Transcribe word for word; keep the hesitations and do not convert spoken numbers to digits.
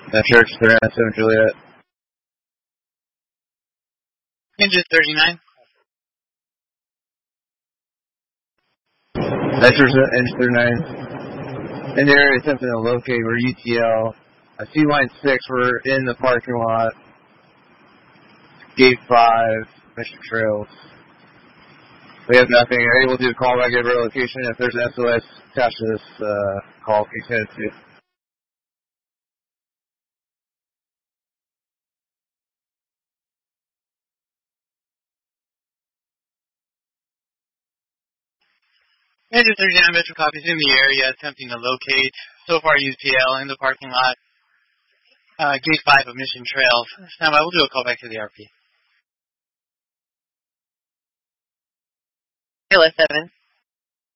That church, they're at Seven Juliet. Engine thirty-nine. That church, engine thirty-nine. In the area attempting to locate, we're U T L. I see line six, we're in the parking lot. Gate five, Mission Trails. We have nothing. Are able to do a call back at our location. If there's an S O S attached to this uh, call, please send it to. Engine thirty-nine, Metro copies in the area attempting to locate. So far, U T L in the parking lot. Uh, gate five of Mission Trails. Stand by, we'll do a call back to the R P. Kilo seven.